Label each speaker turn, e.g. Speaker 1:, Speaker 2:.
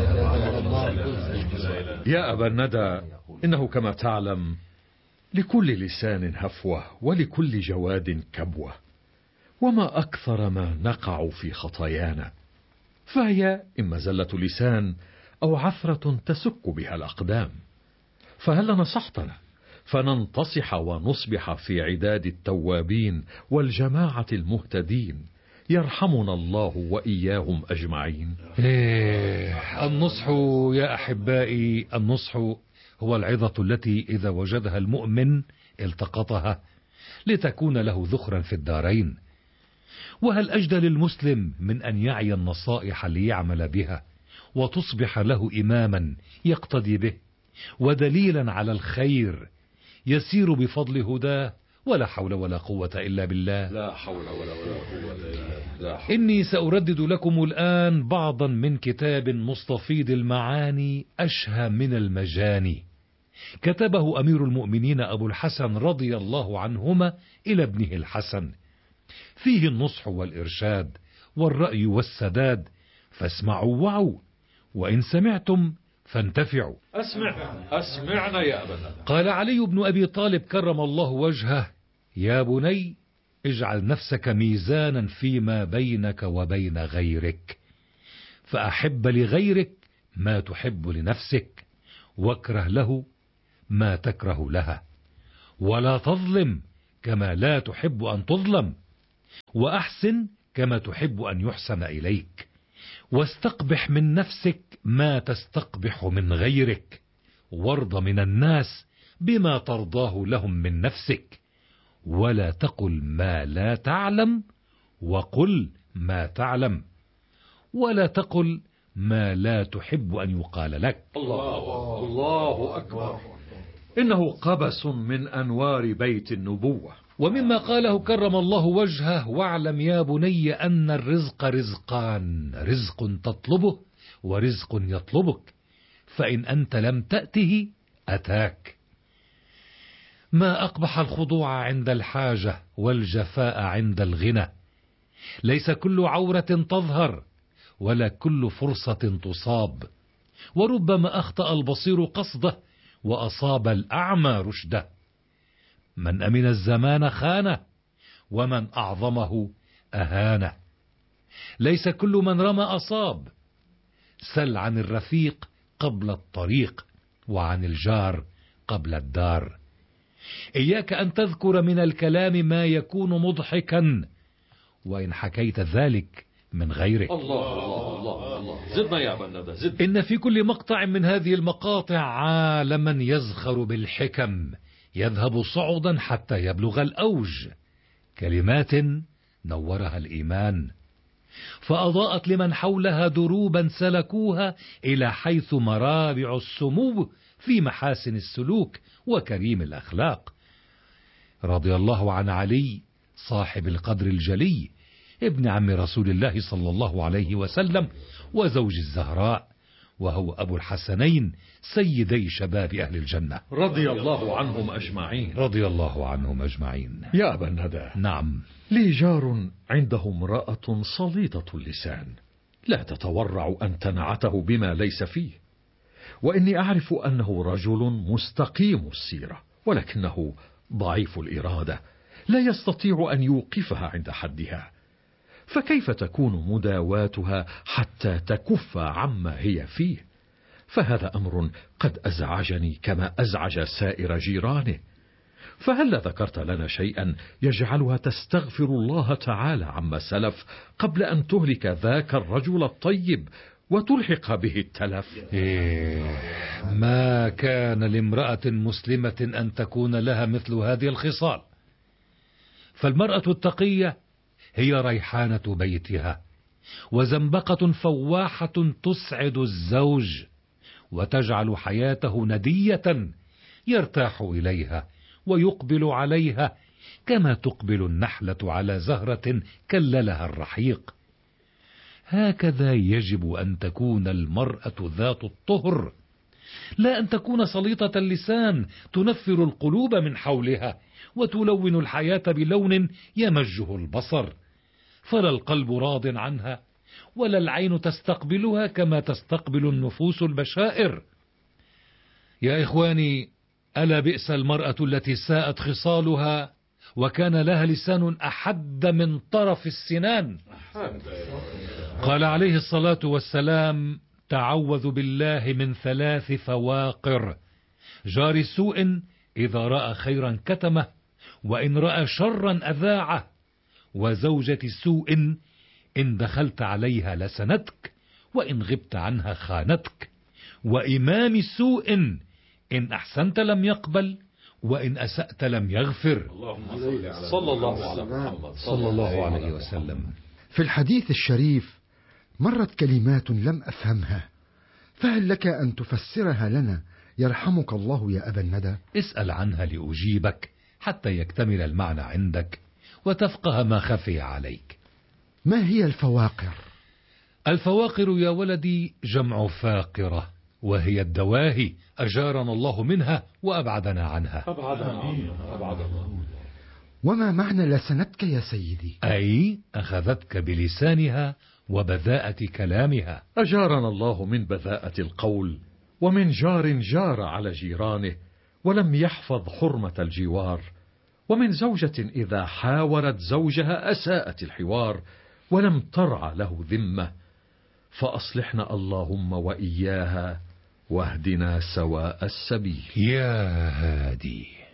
Speaker 1: يا أبا الندى، إنه كما تعلم لكل لسان هفوة ولكل جواد كبوة، وما أكثر ما نقع في خطايانا، فهي إما زلة لسان أو عثرة تسك بها الأقدام. فهل نصحتنا فننتصح ونصبح في عداد التوابين والجماعة المهتدين، يرحمنا الله وإياهم أجمعين.
Speaker 2: النصح يا أحبائي، النصح هو العظة التي إذا وجدها المؤمن التقطها لتكون له ذخرا في الدارين. وهل أجدى للمسلم من أن يعي النصائح ليعمل بها وتصبح له إماما يقتدي به ودليلا على الخير يسير بفضل هداه؟ ولا حول ولا قوة إلا بالله.
Speaker 1: لا حول ولا قوة إلا بالله.
Speaker 2: إني سأردد لكم الآن بعضا من كتاب مستفيض المعاني أشهى من المجاني، كتبه أمير المؤمنين أبو الحسن رضي الله عنهما إلى ابنه الحسن، فيه النصح والإرشاد والرأي والسداد، فاسمعوا وعوا، وإن سمعتم فانتفعوا.
Speaker 1: أسمعنا يا أبا الندى.
Speaker 2: قال علي بن أبي طالب كرم الله وجهه: يا بني، اجعل نفسك ميزانا فيما بينك وبين غيرك، فأحب لغيرك ما تحب لنفسك، واكره له ما تكره لها، ولا تظلم كما لا تحب أن تظلم، وأحسن كما تحب أن يحسن إليك، واستقبح من نفسك ما تستقبح من غيرك، وارض من الناس بما ترضاه لهم من نفسك، ولا تقل ما لا تعلم، وقل ما تعلم، ولا تقل ما لا تحب أن يقال لك.
Speaker 1: الله أكبر. إنه قبس من أنوار بيت النبوة.
Speaker 2: ومما قاله كرم الله وجهه: واعلم يا بني أن الرزق رزقان، رزق تطلبه ورزق يطلبك، فإن أنت لم تأته أتاك. ما أقبح الخضوع عند الحاجة والجفاء عند الغنى. ليس كل عورة تظهر ولا كل فرصة تصاب، وربما أخطأ البصير قصده وأصاب الأعمى رشده. من أمن الزمان خانه، ومن أعظمه أهانه. ليس كل من رمى أصاب. سل عن الرفيق قبل الطريق، وعن الجار قبل الدار. إياك أن تذكر من الكلام ما يكون مضحكا، وإن حكيت ذلك من غيرك.
Speaker 1: الله. زدنا يا أبا الندى، زد.
Speaker 2: إن في كل مقطع من هذه المقاطع عالما يزخر بالحكم، يذهب صعدا حتى يبلغ الأوج. كلمات نورها الإيمان، فأضاءت لمن حولها دروبا سلكوها إلى حيث مرابع السمو في محاسن السلوك وكريم الأخلاق. رضي الله عن علي صاحب القدر الجلي، ابن عم رسول الله صلى الله عليه وسلم، وزوج الزهراء، وهو أبو الحسنين سيدي شباب أهل الجنة،
Speaker 1: رضي الله عنهم أجمعين.
Speaker 2: رضي الله عنهم أجمعين.
Speaker 1: يا أبا الندى،
Speaker 2: نعم.
Speaker 1: لي جار عنده امرأة صليطة اللسان، لا تتورع أن تنعته بما ليس فيه، وإني أعرف أنه رجل مستقيم السيرة، ولكنه ضعيف الإرادة، لا يستطيع أن يوقفها عند حدها، فكيف تكون مداواتها حتى تكف عما هي فيه؟ فهذا أمر قد أزعجني كما أزعج سائر جيرانه. فهل ذكرت لنا شيئا يجعلها تستغفر الله تعالى عما سلف قبل أن تهلك ذاك الرجل الطيب وتلحق به التلف؟
Speaker 2: ما كان لامرأة مسلمة أن تكون لها مثل هذه الخصال. فالمرأة التقية هي ريحانة بيتها، وزنبقة فواحة تسعد الزوج وتجعل حياته ندية يرتاح إليها ويقبل عليها، كما تقبل النحلة على زهرة كللها الرحيق. هكذا يجب أن تكون المرأة ذات الطهر، لا أن تكون سليطة اللسان تنفر القلوب من حولها وتلون الحياة بلون يمجه البصر، فلا القلب راض عنها ولا العين تستقبلها كما تستقبل النفوس البشائر. يا إخواني، ألا بئس المرأة التي ساءت خصالها وكان لها لسان أحد من طرف السنان. قال عليه الصلاة والسلام: تعوذ بالله من 3 فواقر: جار سوء إذا رأى خيرا كتمه، وإن رأى شرا أذاعه، وزوجة سوء إن دخلت عليها لسنتك، وإن غبت عنها خانتك، وإمام سوء إن أحسنت لم يقبل، وإن أسأت لم يغفر.
Speaker 1: صلى الله على محمد صلى الله عليه وسلم.
Speaker 3: في الحديث الشريف مرت كلمات لم أفهمها، فهل لك أن تفسرها لنا يرحمك الله يا أبا الندى؟
Speaker 2: اسأل عنها لأجيبك حتى يكتمل المعنى عندك وتفقه ما خفي عليك.
Speaker 3: ما هي الفواقر؟
Speaker 2: الفواقر يا ولدي جمع فاقرة، وهي الدواهي، أجارنا الله منها وأبعدنا عنها.
Speaker 1: أبعدنا.
Speaker 3: وما معنى لسنتك يا سيدي؟
Speaker 2: أي أخذتك بلسانها وبذاءة كلامها.
Speaker 1: أجارنا الله من بذاءة القول، ومن جار جار على جيرانه ولم يحفظ حرمة الجوار، ومن زوجة إذا حاورت زوجها أساءت الحوار ولم ترعى له ذمة. فأصلحنا اللهم وإياها واهدنا سواء السبيل.
Speaker 2: يا هادي.